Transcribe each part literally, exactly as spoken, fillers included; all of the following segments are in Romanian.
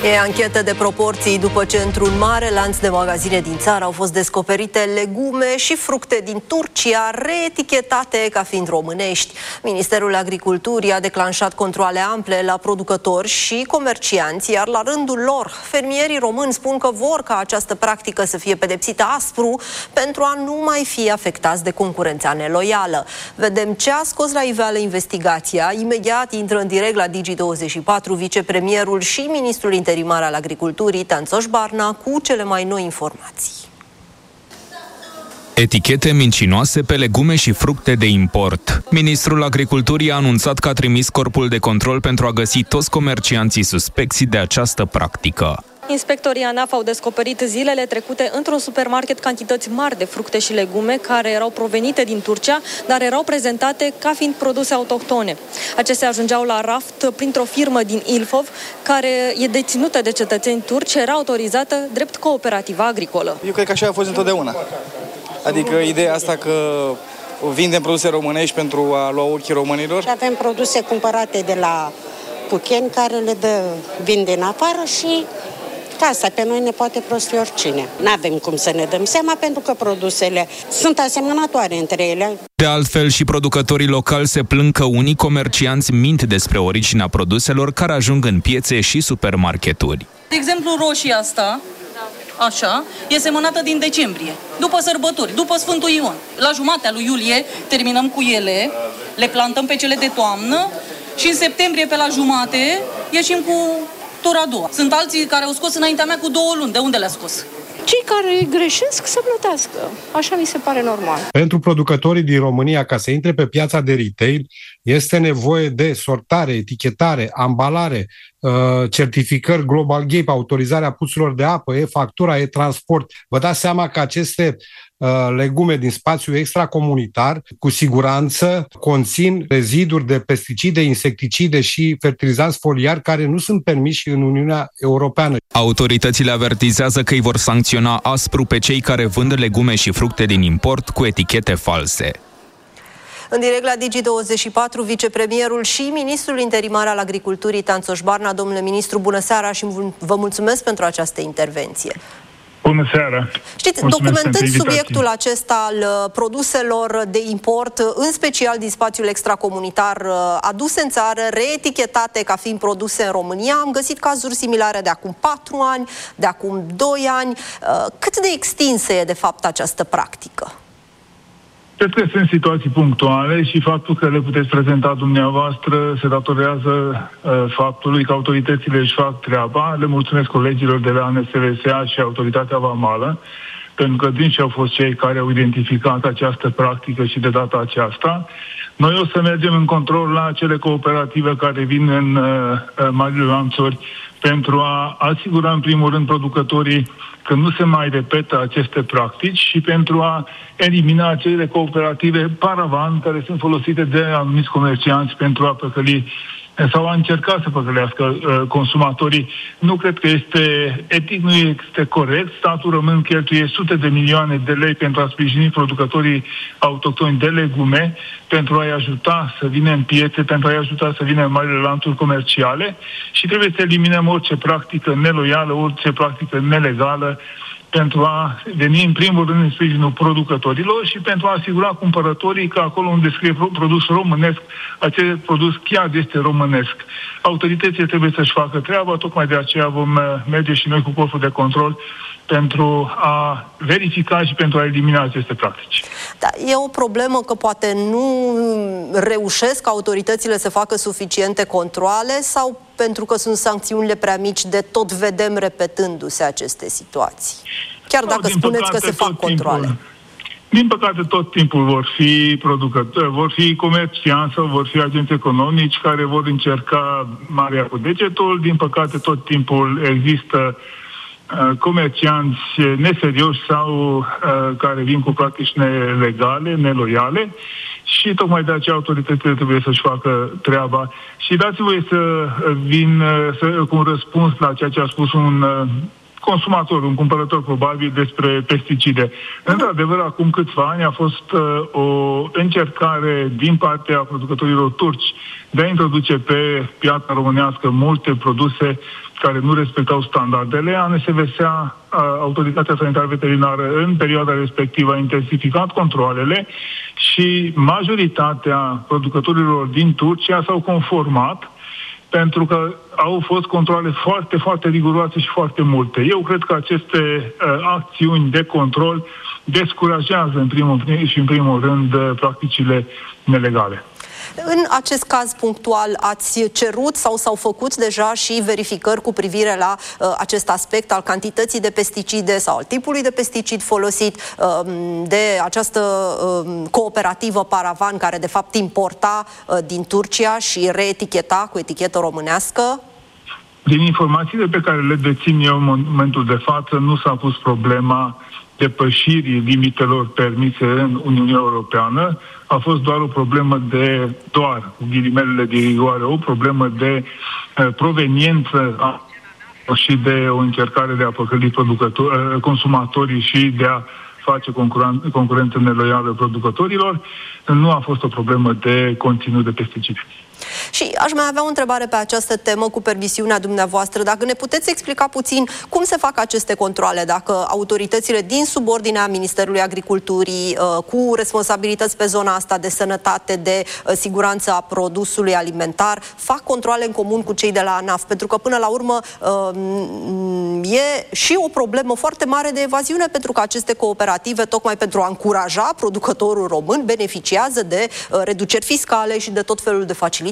E anchetă de proporții după ce într-un mare lanț de magazine din țară au fost descoperite legume și fructe din Turcia reetichetate ca fiind românești. Ministerul Agriculturii a declanșat controale ample la producători și comercianți, iar la rândul lor, fermierii români spun că vor ca această practică să fie pedepsită aspru pentru a nu mai fi afectați de concurența neloială. Vedem ce a scos la iveală investigația. Imediat intră în direct la Digi douăzeci și patru vicepremierul și ministrul interimar al Agriculturii, Tanțoș Barna, cu cele mai noi informații. Etichete mincinoase pe legume și fructe de import. Ministrul Agriculturii a anunțat că a trimis corpul de control pentru a găsi toți comercianții suspecți de această practică. Inspectorii ANAF au descoperit zilele trecute într-un supermarket cantități mari de fructe și legume care erau provenite din Turcia, dar erau prezentate ca fiind produse autohtone. Acestea ajungeau la raft printr-o firmă din Ilfov, care e deținută de cetățeni turci, era autorizată drept cooperativă agricolă. Eu cred că așa a fost întotdeauna. Adică ideea asta că vindem produse românești pentru a lua ochii românilor. Avem produse cumpărate de la Pucheni care le dă, vin din afară și asta pe noi ne poate prosti oricine. N-avem cum să ne dăm seama pentru că produsele sunt asemănătoare între ele. De altfel, și producătorii locali se plâng că unii comercianți mint despre originea produselor care ajung în piețe și supermarketuri. De exemplu, roșia asta, așa, e semănată din decembrie, după sărbători, după Sfântul Ion. La jumatea lui iulie terminăm cu ele, le plantăm pe cele de toamnă și în septembrie pe la jumate ieșim cu tura a doua. Sunt alții care au scos înaintea mea cu două luni. De unde le-a scos? Cei care greșesc să plătească. Așa mi se pare normal. Pentru producătorii din România, ca să intre pe piața de retail, este nevoie de sortare, etichetare, ambalare, certificări Global Gap, autorizarea puțurilor de apă, e-factura, e-transport. Vă dați seama că aceste legume din spațiu extracomunitar, cu siguranță conțin reziduri de pesticide, insecticide și fertilizanți foliari care nu sunt permiși în Uniunea Europeană. Autoritățile avertizează că îi vor sancționa aspru pe cei care vând legume și fructe din import cu etichete false. În direct la Digi douăzeci și patru, vicepremierul și ministrul interimar al Agriculturii, Tanțoș Barna. Domnule ministru, bună seara și vă mulțumesc pentru această intervenție. Bună seara! Știți, documentând subiectul acesta al produselor de import, în special din spațiul extracomunitar, aduse în țară, reetichetate ca fiind produse în România, am găsit cazuri similare de acum patru ani, de acum doi ani. Cât de extinsă e, de fapt, această practică? Cred că sunt situații punctuale și faptul că le puteți prezenta dumneavoastră se datorează uh, faptului că autoritățile își fac treaba. Le mulțumesc colegilor de la N S V S A și Autoritatea Vamală, pentru că din și au fost cei care au identificat această practică și de data aceasta. Noi o să mergem în control la acele cooperative care vin în uh, marile lanțuri pentru a asigura în primul rând producătorii că nu se mai repetă aceste practici și pentru a elimina acele cooperative paravan care sunt folosite de anumiți comercianți pentru a păcăli sau a încerca să păcălească uh, consumatorii. Nu cred că este etic, nu este corect. Statul român cheltuie sute de milioane de lei pentru a sprijini producătorii autohtoni de legume, pentru a-i ajuta să vină în piețe, pentru a-i ajuta să vină în marile lanțuri comerciale și trebuie să eliminăm orice practică neloială, orice practică nelegală pentru a veni în primul rând în sprijinul producătorilor și pentru a asigura cumpărătorii că acolo unde scrie produs românesc, acel produs chiar este românesc. Autoritățile trebuie să-și facă treaba, tocmai de aceea vom merge și noi cu corpul de control pentru a verifica și pentru a elimina aceste practici. Da, e o problemă că poate nu reușesc autoritățile să facă suficiente controale sau pentru că sunt sancțiunile prea mici, de tot vedem repetându-se aceste situații? Chiar dacă no, spuneți păcate, că se fac controale. Timpul, din păcate, tot timpul vor fi producători, vor fi comercianți sau vor fi agenți economici care vor încerca marea cu degetul. Din păcate, tot timpul există uh, comercianți neserioși sau uh, care vin cu practici nelegale, neloiale. Și tocmai de aceea autoritățile trebuie să-și facă treaba. Și dați-mi voie să vin să, cu un răspuns la ceea ce a spus un consumator, un cumpărător probabil despre pesticide. Într-adevăr, acum câțiva ani a fost uh, o încercare din partea producătorilor turci de a introduce pe piața românească multe produse care nu respectau standardele. A N S V S A, Autoritatea Sanitară Veterinară, în perioada respectivă a intensificat controalele și majoritatea producătorilor din Turcia s-au conformat, pentru că au fost controale foarte, foarte riguroase și foarte multe. Eu cred că aceste uh, acțiuni de control descurajează în primul și în primul rând uh, practicile nelegale. În acest caz punctual ați cerut sau s-au făcut deja și verificări cu privire la uh, acest aspect al cantității de pesticide sau al tipului de pesticid folosit uh, de această uh, cooperativă Paravan, care de fapt importa uh, din Turcia și reeticheta cu etichetă românească? Din informațiile pe care le dețin eu în momentul de față, nu s-a pus problema depășirii limitelor permise în Uniunea Europeană. A fost doar o problemă de, doar, cu ghilimelele de rigoare, o problemă de uh, proveniență a, și de o încercare de a păcăli uh, consumatorii și de a face concuren- concurență neloială producătorilor. Nu a fost o problemă de conținut de pesticide. Și aș mai avea o întrebare pe această temă, cu permisiunea dumneavoastră. Dacă ne puteți explica puțin cum se fac aceste controale, dacă autoritățile din subordinea Ministerului Agriculturii, cu responsabilități pe zona asta de sănătate, de siguranță a produsului alimentar, fac controale în comun cu cei de la ANAF, pentru că până la urmă e și o problemă foarte mare de evaziune, pentru că aceste cooperative, tocmai pentru a încuraja producătorul român, beneficiază de reduceri fiscale și de tot felul de facilități.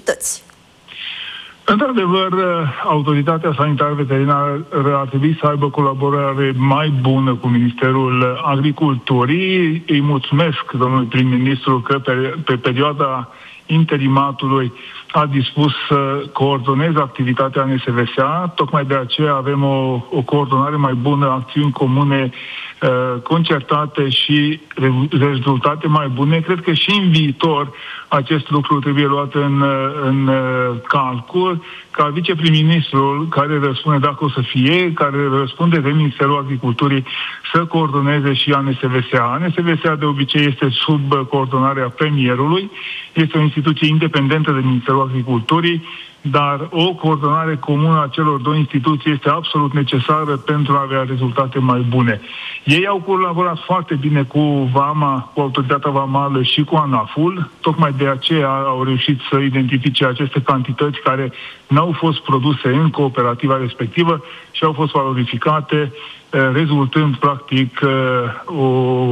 Într-adevăr, Autoritatea Sanitară Veterinară ar trebui să aibă colaborare mai bună cu Ministerul Agriculturii. Îi mulțumesc domnului prim-ministru că pe, pe perioada interimatului a dispus să coordoneze activitatea N S V S A. Tocmai de aceea avem o, o coordonare mai bună, acțiuni comune uh, concertate și rezultate mai bune. Cred că și în viitor acest lucru trebuie luat în, în calcul, ca viceprim-ministrul care răspunde, dacă o să fie, care răspunde de Ministerul Agriculturii, să coordoneze și N S V S A. N S V S A de obicei este sub coordonarea premierului, este o instituție independentă de Ministerul Agriculturii, dar o coordonare comună a celor două instituții este absolut necesară pentru a avea rezultate mai bune. Ei au colaborat foarte bine cu VAMA, cu Autoritatea Vamală și cu ANAF-ul, tocmai de aceea au reușit să identifice aceste cantități care n-au fost produse în cooperativa respectivă și au fost valorificate, rezultând practic o,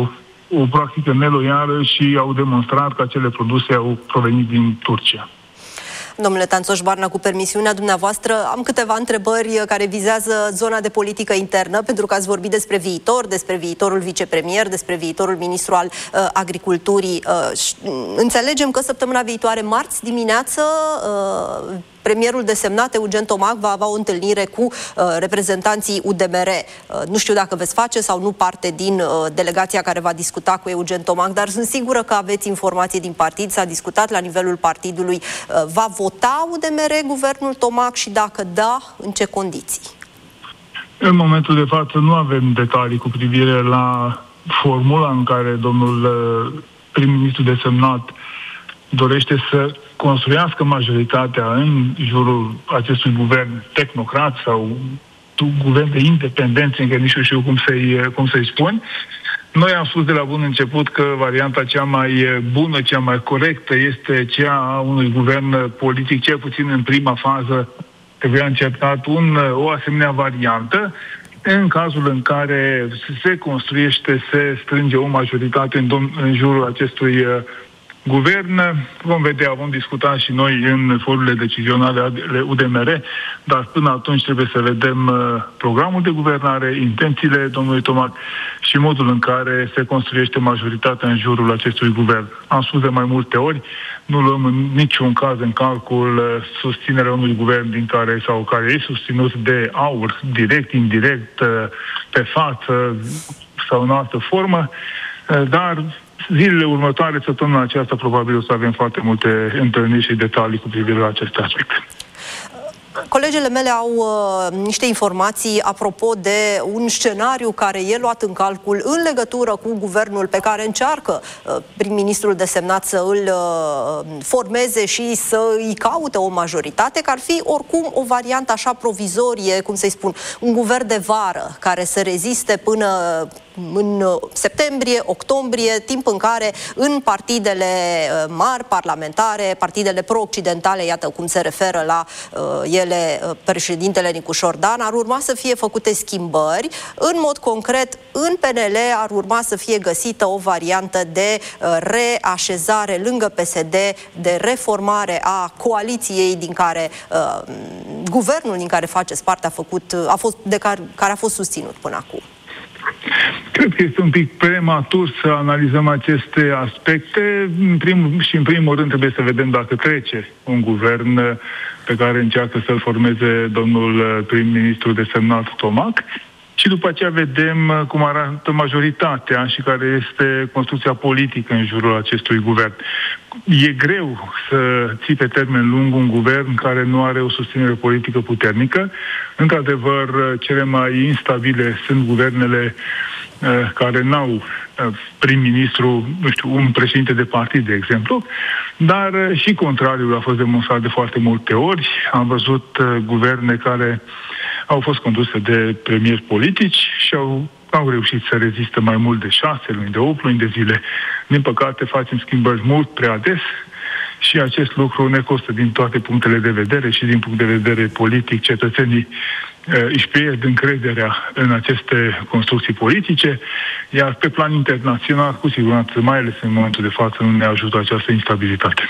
o practică neloială și au demonstrat că acele produse au provenit din Turcia. Domnule Tanțoș Barna, cu permisiunea dumneavoastră, am câteva întrebări care vizează zona de politică internă, pentru că ați vorbit despre viitor, despre viitorul vicepremier, despre viitorul ministru al uh, agriculturii. Uh, înțelegem că săptămâna viitoare, marți dimineață, uh, premierul desemnat, Eugen Tomac, va avea o întâlnire cu uh, reprezentanții U D M R. Uh, nu știu dacă veți face sau nu parte din uh, delegația care va discuta cu Eugen Tomac, dar sunt sigură că aveți informații din partid, s-a discutat la nivelul partidului. Uh, va vota U D M R guvernul Tomac și dacă da, în ce condiții? În momentul de față nu avem detalii cu privire la formula în care domnul uh, prim-ministru desemnat dorește să construiască majoritatea în jurul acestui guvern tehnocrat sau guvern de independență, încă nici nu știu cum să-i, cum să-i spun. Noi am spus de la bun început că varianta cea mai bună, cea mai corectă este cea a unui guvern politic, cel puțin în prima fază trebuia încercat un, o asemenea variantă. În cazul în care se construiește, se strânge o majoritate în, dom- în jurul acestui uh, guvern, vom vedea, vom discuta și noi în forurile decizionale ale U D M R, dar până atunci trebuie să vedem uh, programul de guvernare, intențiile domnului Tomac și modul în care se construiește majoritatea în jurul acestui guvern. Am spus de mai multe ori, nu luăm în niciun caz în calcul uh, susținerea unui guvern din care sau care e susținut de AUR, direct, indirect, uh, pe față sau în altă formă, uh, dar zilele următoare, săptămâna aceasta, probabil o să avem foarte multe întâlniri și detalii cu privire la aceste aspecte. Colegele mele au uh, niște informații apropo de un scenariu care e luat în calcul în legătură cu guvernul pe care încearcă uh, prim-ministrul desemnat să îl uh, formeze și să îi caute o majoritate, că ar fi oricum o variantă așa provizorie, cum să-i spun, un guvern de vară care să reziste până în septembrie, octombrie, timp în care în partidele mari parlamentare, partidele pro-occidentale, iată cum se referă la uh, ele președintele Nicușor Dan, ar urma să fie făcute schimbări. În mod concret, în P N L ar urma să fie găsită o variantă de uh, reașezare lângă P S D, de reformare a coaliției din care uh, guvernul din care faceți parte a făcut, a fost, de care, care a fost susținut până acum. Cred că este un pic prematur să analizăm aceste aspecte. În prim, și în primul rând trebuie să vedem dacă trece un guvern pe care încearcă să-l formeze domnul prim-ministru desemnat Tomac și după aceea vedem cum arată majoritatea și care este construcția politică în jurul acestui guvern. E greu să ții pe termen lung un guvern care nu are o susținere politică puternică. Într-adevăr, cele mai instabile sunt guvernele uh, care n-au uh, prim-ministru, nu știu, un președinte de partid, de exemplu, dar uh, și contrariul a fost demonstrat de foarte multe ori. Am văzut uh, guverne care au fost conduse de premieri politici și au, au reușit să reziste mai mult de șase luni, de opt luni de zile. Din păcate, facem schimbări mult prea des și acest lucru ne costă din toate punctele de vedere și din punct de vedere politic. Cetățenii uh, își pierd încrederea în aceste construcții politice, iar pe plan internațional, cu siguranță, mai ales în momentul de față, nu ne ajută această instabilitate.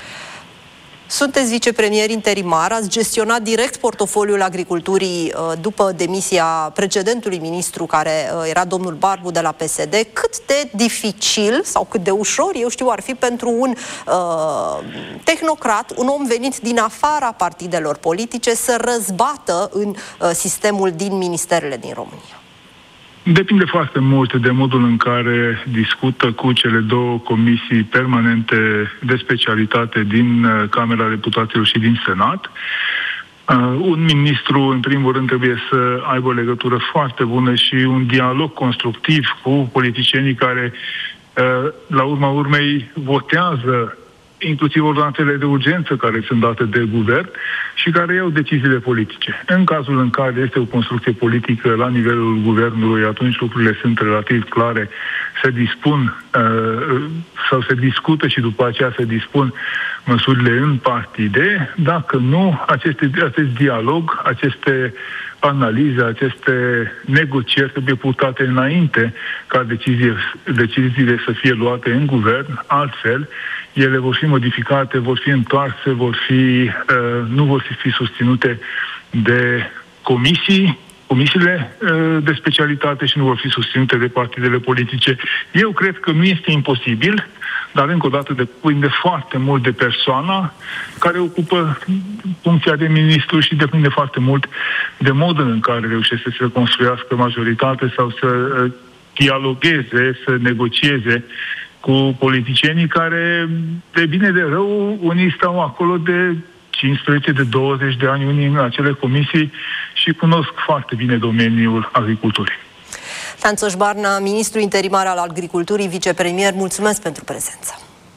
Sunteți vicepremier interimar, ați gestionat direct portofoliul agriculturii după demisia precedentului ministru, care era domnul Barbu de la P S D. Cât de dificil sau cât de ușor, eu știu, ar fi pentru un uh, tehnocrat, un om venit din afara partidelor politice, să răzbată în uh, sistemul din ministerele din România? Depinde foarte mult de modul în care discută cu cele două comisii permanente de specialitate din Camera Deputaților și din Senat. Uh, un ministru, în primul rând, trebuie să aibă o legătură foarte bună și un dialog constructiv cu politicienii care, uh, la urma urmei, votează inclusiv ordonanțele de urgență care sunt date de guvern și care iau deciziile politice. În cazul în care este o construcție politică la nivelul guvernului, atunci lucrurile sunt relativ clare, se dispun uh, sau se discută și după aceea se dispun măsurile în partide. Dacă nu, aceste, acest dialog, aceste analize, aceste negocieri trebuie purtate înainte ca decizie, deciziile să fie luate în guvern, altfel ele vor fi modificate, vor fi întoarse, vor fi, uh, nu vor fi, fi susținute de comisii, comisiile uh, de specialitate și nu vor fi susținute de partidele politice. Eu cred că nu este imposibil, dar încă o dată depinde foarte mult de persoana care ocupă funcția de ministru și depinde foarte mult de modul în care reușește să se construiască majoritate sau să uh, dialogueze, să negocieze cu politicienii care, de bine de rău, unii stau acolo de cincisprezece, de douăzeci de ani, unii în acele comisii și cunosc foarte bine domeniul agriculturii. Tanțoș Barna, ministru interimar al agriculturii, vicepremier, mulțumesc pentru prezență.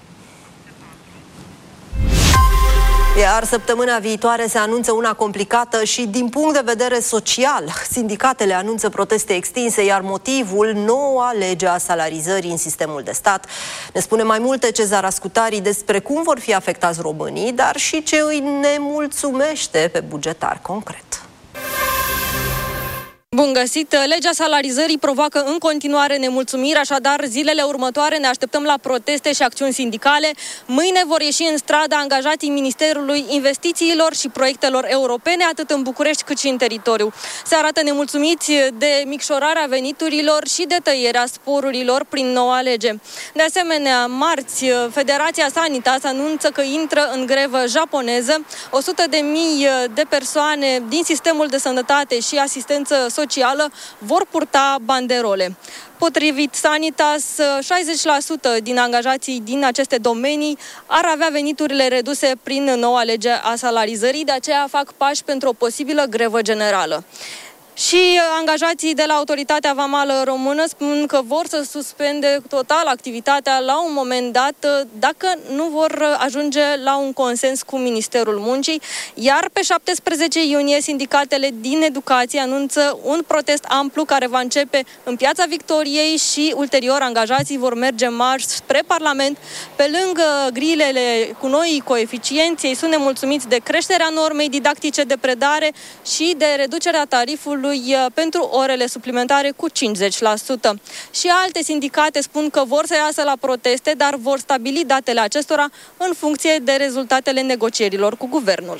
Iar săptămâna viitoare se anunță una complicată și din punct de vedere social. Sindicatele anunță proteste extinse, iar motivul, noua lege a salarizării în sistemul de stat. Ne spune mai multe Cezar Ascutari despre cum vor fi afectați românii, dar și ce îi nemulțumește pe bugetar concret. Bun găsit! Legea salarizării provoacă în continuare nemulțumiri, așadar zilele următoare ne așteptăm la proteste și acțiuni sindicale. Mâine vor ieși în stradă angajații Ministerului Investițiilor și Proiectelor Europene, atât în București cât și în teritoriu. Se arată nemulțumiți de micșorarea veniturilor și de tăierea sporurilor prin noua lege. De asemenea, marți, Federația Sanitas anunță că intră în grevă japoneză. o sută de mii de persoane din sistemul de sănătate și asistență socială socială vor purta banderole. Potrivit Sanitas, șaizeci la sută din angajații din aceste domenii ar avea veniturile reduse prin noua lege a salarizării, de aceea fac pași pentru o posibilă grevă generală. Și angajații de la Autoritatea Vamală Română spun că vor să suspende total activitatea la un moment dat dacă nu vor ajunge la un consens cu Ministerul Muncii, iar pe șaptesprezece iunie sindicatele din educație anunță un protest amplu care va începe în Piața Victoriei și ulterior angajații vor merge marș spre Parlament. Pe lângă grilele cu noi coeficienți, ei sunt nemulțumiți de creșterea normei didactice de predare și de reducerea tarifului pentru orele suplimentare cu cincizeci la sută. Și alte sindicate spun că vor să iasă la proteste, dar vor stabili datele acestora în funcție de rezultatele negocierilor cu guvernul.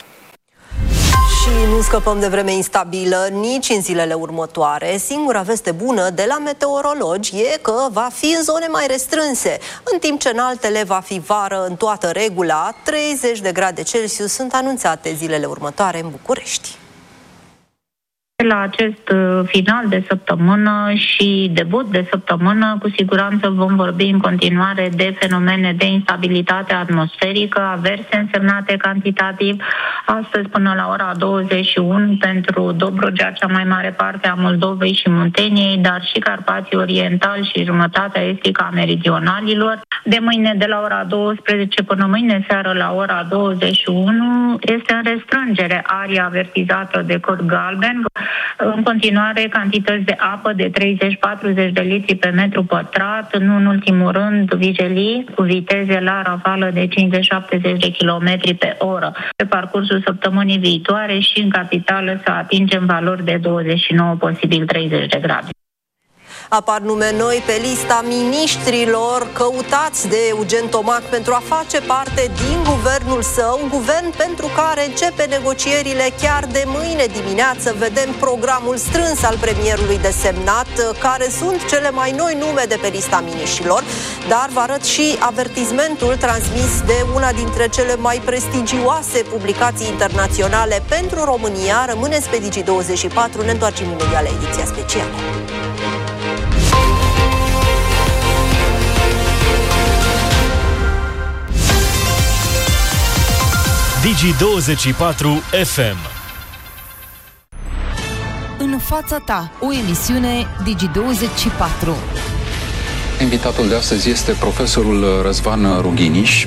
Și nu scăpăm de vreme instabilă nici în zilele următoare. Singura veste bună de la meteorologi e că va fi în zone mai restrânse, în timp ce în altele va fi vară în toată regula. treizeci de grade Celsius sunt anunțate zilele următoare în București. La acest final de săptămână și debut de săptămână, cu siguranță vom vorbi în continuare de fenomene de instabilitate atmosferică, averse însemnate cantitativ, astăzi până la ora douăzeci și unu pentru Dobrogea, cea mai mare parte a Moldovei și Munteniei, dar și Carpații Orientali și jumătatea estică a meridionalilor. De mâine, de la ora douăsprezece până mâine seară la ora douăzeci și unu, este în restrângere aria avertizată de cod galben. În continuare, cantități de apă de treizeci patruzeci de litri pe metru pătrat, nu în ultimul rând vijelii cu viteze la ravală de cincizeci șaptezeci de kilometri pe oră. Pe parcursul săptămânii viitoare și în capitală să atingem valori de douăzeci și nouă, posibil treizeci de grade. Apar nume noi pe lista miniștrilor căutați de Eugen Tomac pentru a face parte din guvernul său, un guvern pentru care începe negocierile chiar de mâine dimineață. Vedem programul strâns al premierului desemnat, care sunt cele mai noi nume de pe lista miniștrilor, dar vă arăt și avertismentul transmis de una dintre cele mai prestigioase publicații internaționale pentru România. Rămâneți pe Digi douăzeci și patru, ne întoarcem imediat la ediția specială. Digi douăzeci și patru F M. În fața ta, o emisiune Digi douăzeci și patru. Invitatul de astăzi este profesorul Răzvan Rughiniș.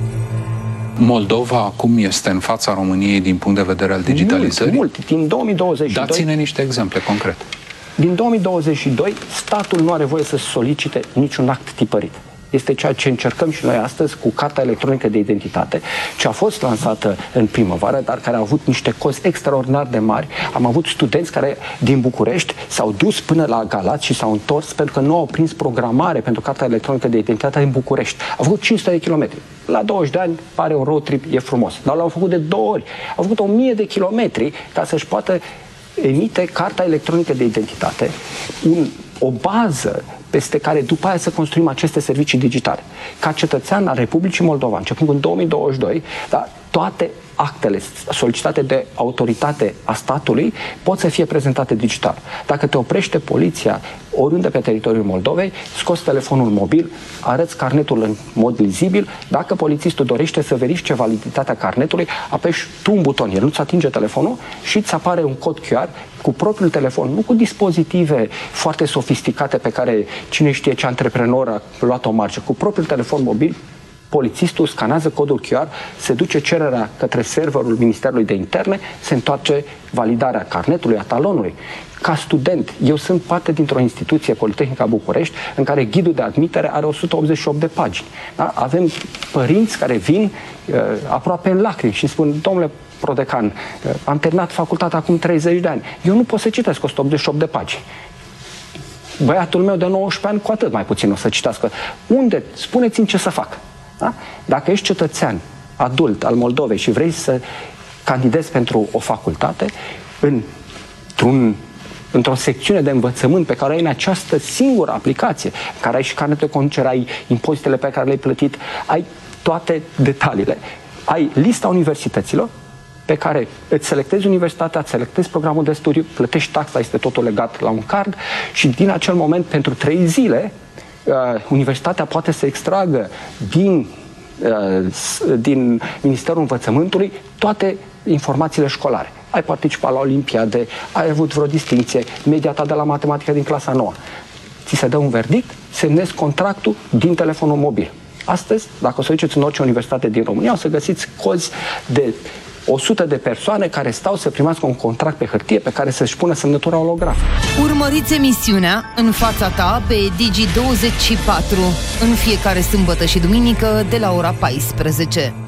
Moldova acum este în fața României din punct de vedere al digitalizării? Mult, mult. Din două mii douăzeci și doi... Dați-ne niște exemple concrete. Din două mii douăzeci și doi, statul nu are voie să solicite niciun act tipărit. Este ceea ce încercăm și noi astăzi cu Carta Electronică de Identitate, ce a fost lansată în primăvară, dar care a avut niște cozi extraordinar de mari. Am avut studenți care din București s-au dus până la Galați și s-au întors pentru că nu au prins programare pentru Carta Electronică de Identitate în București. Au făcut cinci sute de kilometri. La douăzeci de ani pare un road trip, e frumos. Dar l-au făcut de două ori. Au făcut o mie de kilometri ca să-și poată emite Carta Electronică de Identitate, un, o bază peste care după aia să construim aceste servicii digitale. Ca cetățean al Republicii Moldova, începând cu două mii douăzeci și doi, da, toate actele solicitate de autoritate a statului pot să fie prezentate digital. Dacă te oprește poliția oriunde pe teritoriul Moldovei, scoți telefonul mobil, arăți carnetul în mod lizibil. Dacă polițistul dorește să verifice validitatea carnetului, apeși tu un buton, el nu-ți atinge telefonul și îți apare un cod Q R cu propriul telefon, nu cu dispozitive foarte sofisticate pe care cine știe ce antreprenor a luat o margă, cu propriul telefon mobil. Polițistul scanează codul Q R, se duce cererea către serverul Ministerului de Interne, se întoarce validarea carnetului, a talonului. Ca student, eu sunt parte dintr-o instituție, Politehnica București, în care ghidul de admitere are o sută optzeci și opt de pagini. Da? Avem părinți care vin uh, aproape în lacrimi și spun: domnule prodecan, uh, am terminat facultatea acum treizeci de ani, eu nu pot să citesc o sută optzeci și opt de pagini. Băiatul meu de nouăsprezece ani cu atât mai puțin o să citească. Unde? Spuneți-mi ce să fac. Da? Dacă ești cetățean adult al Moldovei și vrei să candidezi pentru o facultate, într-un, într-o secțiune de învățământ pe care ai în această singură aplicație, în care ai și carnetul de conducere, ai impozitele pe care le-ai plătit, ai toate detaliile, ai lista universităților pe care îți selectezi universitatea, îți selectezi programul de studiu, plătești taxa, este totul legat la un card și din acel moment, pentru trei zile, uh, universitatea poate să extragă din, uh, din Ministerul Învățământului toate informațiile școlare. Ai participat la olimpiade, ai avut vreo distinție, media ta de la matematică din clasa nouă. Ți se dă un verdict, semnezi contractul din telefonul mobil. Astăzi, dacă o să duceți în orice universitate din România, o să găsiți cozi de o sută de persoane care stau să primească un contract pe hârtie pe care să-și pună semnătura holografă. Urmăriți emisiunea În fața ta pe Digi douăzeci și patru în fiecare sâmbătă și duminică de la ora paisprezece.